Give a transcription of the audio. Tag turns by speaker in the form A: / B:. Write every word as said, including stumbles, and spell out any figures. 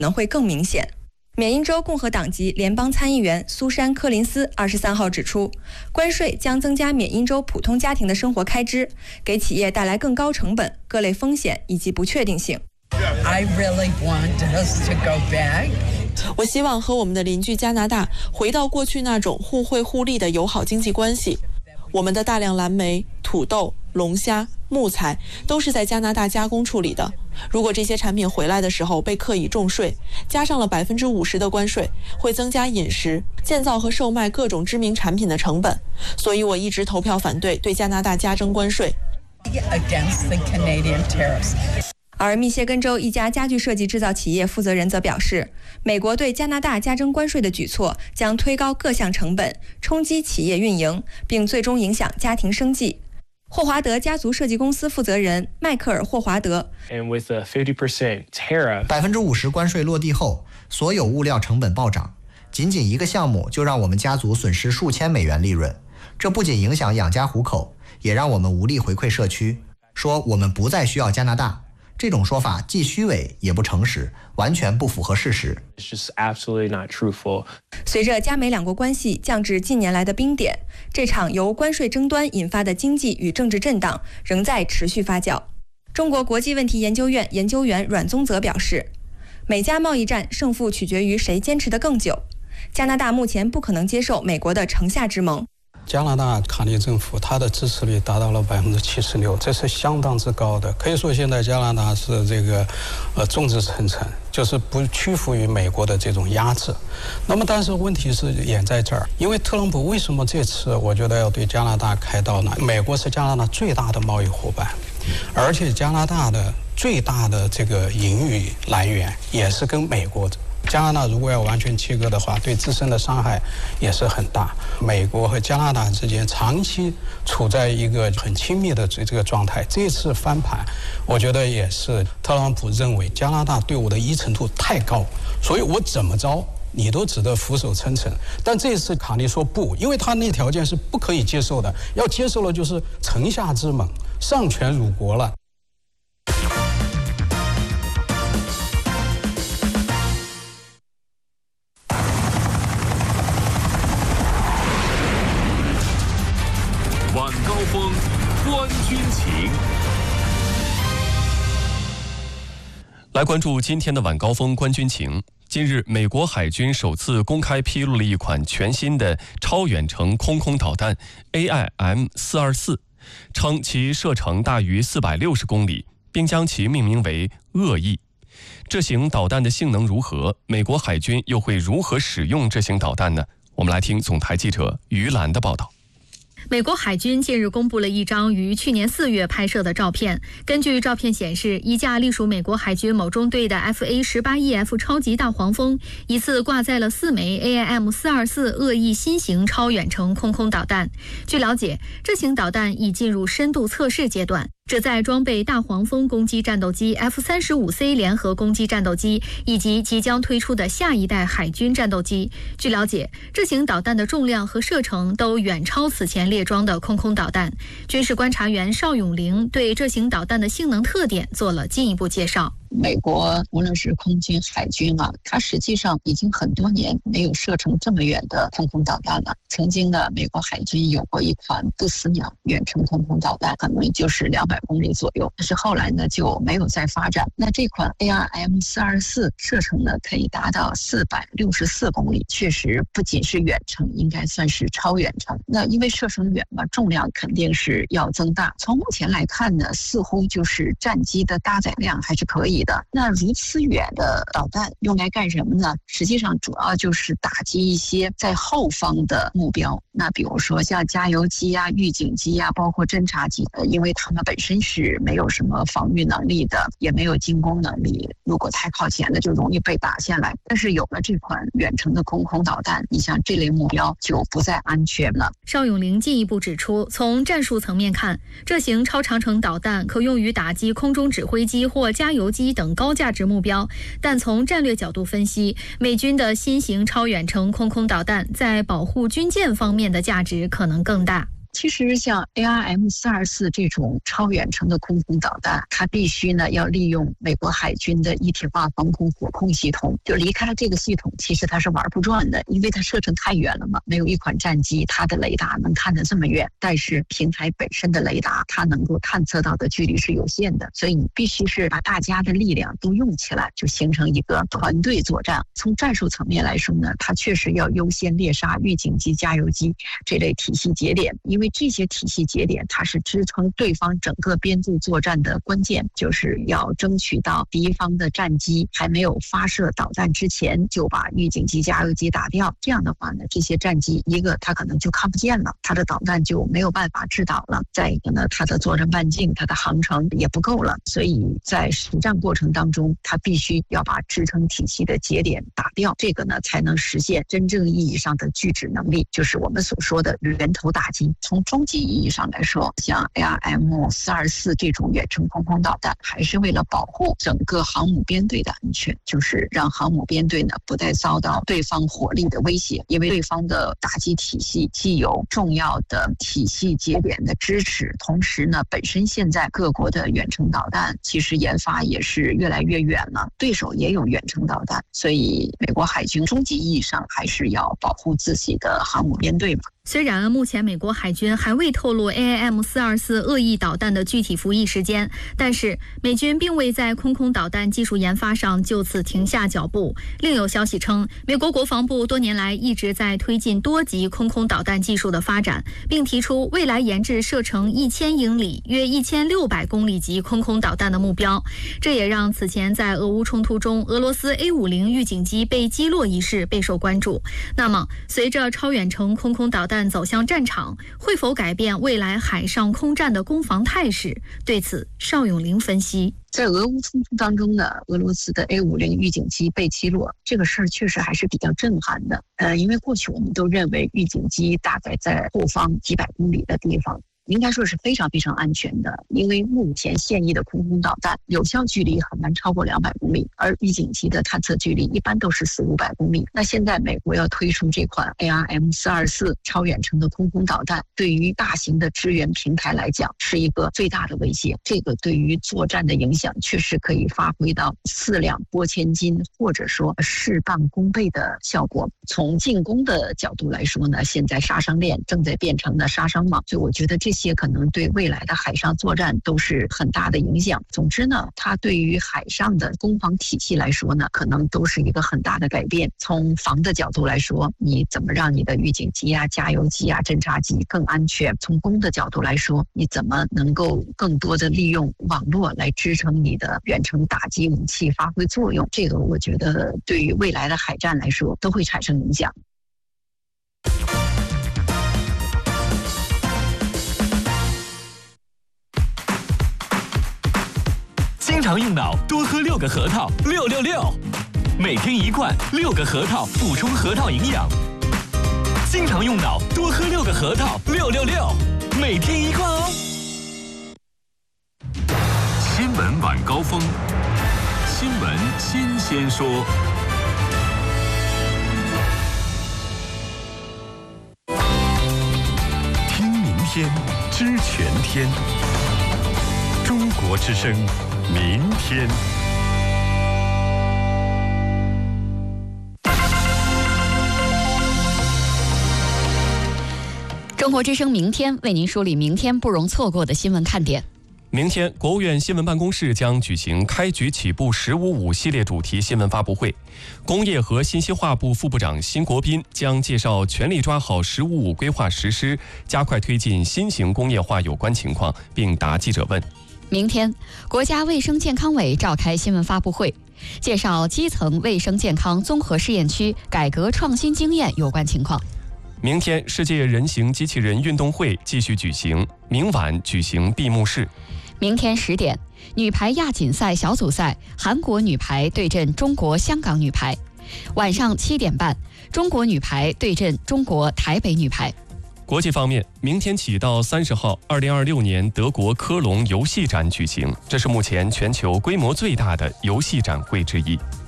A: 能会更明显。缅因州共和党籍联邦参议员苏珊·柯林斯二十三号指出，关税将增加缅因州普通家庭的生活开支，给企业带来更高成本、各类风险以及不确定性。
B: I really want us to go back.
C: 我希望和我们的邻居加拿大回到过去那种互惠互利的友好经济关系。我们的大量蓝莓、土豆、龙虾、木材都是在加拿大加工处理的。如果这些产品回来的时候被刻意重税，加上了百分之五十的关税，会增加饮食、建造和售卖各种知名产品的成本。所以我一直投票反对对加拿大加征关税。
B: Against the Canadian tariffs.
A: 而密歇根州一家家具设计制造企业负责人则表示，美国对加拿大加征关税的举措将推高各项成本，冲击企业运营，并最终影响家庭生计。霍华德家族设计公司负责人迈克尔·霍华德
D: And with a fifty percent tariff,
E: 百分之五十关税落地后，所有物料成本暴涨，仅仅一个项目就让我们家族损失数千美元利润。这不仅影响养家糊口，也让我们无力回馈社区，说我们不再需要加拿大。这种说法既虚伪也不诚实，完全不符合事实。
D: It's just absolutely not truthful.
A: 随着加美两国关系降至近年来的冰点，这场由关税争端引发的经济与政治震荡仍在持续发酵。中国国际问题研究院研究员阮宗泽表示，美加贸易战胜负取决于谁坚持得更久。加拿大目前不可能接受美国的城下之盟。
F: 加拿大卡尼政府它的支持率达到了百分之七十六，这是相当之高的。可以说现在加拿大是这个呃众志成城，就是不屈服于美国的这种压制。那么但是问题是也在这儿，因为特朗普为什么这次我觉得要对加拿大开刀呢？美国是加拿大最大的贸易伙伴，而且加拿大的最大的这个盈余来源也是跟美国的。加拿大如果要完全切割的话，对自身的伤害也是很大。美国和加拿大之间长期处在一个很亲密的这个状态，这次翻盘，我觉得也是特朗普认为加拿大对我的依存度太高，所以我怎么着你都只得俯首称臣。但这次卡尼说不，因为他那条件是不可以接受的，要接受了就是城下之盟，丧权辱国了。
G: 晚高峰，观军情。
H: 来关注今天的晚高峰观军情。近日，美国海军首次公开披露了一款全新的超远程空空导弹 A I M 四二四，称其射程大于四百六十公里，并将其命名为恶意。这型导弹的性能如何？美国海军又会如何使用这型导弹呢？我们来听总台记者于兰的报道。
I: 美国海军近日公布了一张于去年四月拍摄的照片。根据照片显示，一架隶属美国海军某中队的 F A 十八 E F 超级大黄蜂疑似挂载了四枚 A I M 四二四恶意新型超远程空空导弹。据了解，这型导弹已进入深度测试阶段，旨在装备大黄蜂攻击战斗机 F 三十五 C 联合攻击战斗机以及即将推出的下一代海军战斗机。据了解，这型导弹的重量和射程都远超此前列装的空空导弹。军事观察员邵永玲对这型导弹的性能特点做了进一步介绍。
J: 美国无论是空军、海军啊，它实际上已经很多年没有射程这么远的空空导弹了。曾经呢，美国海军有过一款不死鸟远程空空导弹，可能就是两百公里左右，但是后来呢就没有再发展。那这款 A R M 四二四射程呢可以达到四百六十四公里，确实不仅是远程，应该算是超远程。那因为射程远嘛，重量肯定是要增大。从目前来看呢，似乎就是战机的搭载量还是可以的。那如此远的导弹用来干什么呢？实际上主要就是打击一些在后方的目标。那比如说像加油机啊、预警机啊，包括侦察机，呃，因为它们本身是没有什么防御能力的，也没有进攻能力，如果太靠前了就容易被打下来。但是有了这款远程的空空导弹，你像这类目标就不再安全了。
I: 邵永玲进一步指出，从战术层面看，这型超长程导弹可用于打击空中指挥机或加油机等高价值目标，但从战略角度分析，美军的新型超远程空空导弹在保护军舰方面的价值可能更大。
J: 其其实像 A R M 四二四这种超远程的空空导弹，它必须呢要利用美国海军的一体化防空火控系统，就离开了这个系统，其实它是玩不转的，因为它射程太远了嘛。没有一款战机它的雷达能看得这么远，但是平台本身的雷达它能够探测到的距离是有限的，所以你必须是把大家的力量都用起来，就形成一个团队作战。从战术层面来说呢，它确实要优先猎杀预警机、加油机这类体系节点，因为这些体系节点它是支撑对方整个编队作战的关键，就是要争取到敌方的战机还没有发射导弹之前就把预警机、加油机打掉。这样的话呢，这些战机一个它可能就看不见了，它的导弹就没有办法制导了；再一个呢，它的作战半径、它的航程也不够了。所以在实战过程当中，它必须要把支撑体系的节点打掉，这个呢才能实现真正意义上的拒止能力，就是我们所说的源头打击。从终极意义上来说，像 A R M 四二四这种远程空空导弹，还是为了保护整个航母编队的安全，就是让航母编队呢不再遭到对方火力的威胁，因为对方的打击体系既有重要的体系节点的支持，同时呢，本身现在各国的远程导弹其实研发也是越来越远了，对手也有远程导弹，所以美国海军终极意义上还是要保护自己的航母编队嘛。
I: 虽然目前美国海军还未透露 A I M 四二四恶意导弹的具体服役时间，但是美军并未在空空导弹技术研发上就此停下脚步。另有消息称，美国国防部多年来一直在推进多级空空导弹技术的发展，并提出未来研制射程一千英里约一千六百公里级空空导弹的目标。这也让此前在俄乌冲突中俄罗斯 A 五十 预警机被击落一事备受关注。那么随着超远程空空导弹走向战场，会否改变未来海上空战的攻防态势？对此，邵永林分析。
J: 在俄乌冲突当中呢，俄罗斯的 A 五十 预警机被击落，这个事儿确实还是比较震撼的。呃，因为过去我们都认为预警机大概在后方几百公里的地方，应该说是非常非常安全的，因为目前现役的空空导弹有效距离很难超过两百公里，而预警机的探测距离一般都是四五百公里。那现在美国要推出这款 A R M 四二四超远程的空空导弹，对于大型的支援平台来讲是一个最大的威胁。这个对于作战的影响确实可以发挥到四两拨千斤，或者说事半功倍的效果。从进攻的角度来说呢，现在杀伤链正在变成了杀伤网，所以我觉得这些可能对未来的海上作战都是很大的影响。总之呢，它对于海上的攻防体系来说呢，可能都是一个很大的改变。从防的角度来说，你怎么让你的预警机啊、加油机啊、侦察机更安全；从攻的角度来说，你怎么能够更多的利用网络来支撑你的远程打击武器发挥作用。这个我觉得对于未来的海战来说都会产生影响。
K: 经常用脑，多喝六个核桃，六六六，每天一罐，六个核桃补充核桃营养。经常用脑，多喝六个核桃，六六六，每天一罐哦。
G: 新闻晚高峰，新闻新鲜说。听明天，知全天。中国之声。明天，
L: 中国之声明天为您梳理明天不容错过的新闻看点。
H: 明天，国务院新闻办公室将举行开局起步“十五五”系列主题新闻发布会。工业和信息化部副部长辛国斌将介绍全力抓好“十五五”规划实施，加快推进新型工业化有关情况，并答记者问。
L: 明天，国家卫生健康委召开新闻发布会，介绍基层卫生健康综合试验区改革创新经验有关情况。
H: 明天，世界人形机器人运动会继续举行，明晚举行闭幕式。
L: 明天十点，女排亚锦赛小组赛，韩国女排对阵中国香港女排。晚上七点半，中国女排对阵中国台北女排。
H: 国际方面，明天起到三十号，二零二六年德国科隆游戏展举行，这是目前全球规模最大的游戏展会之一。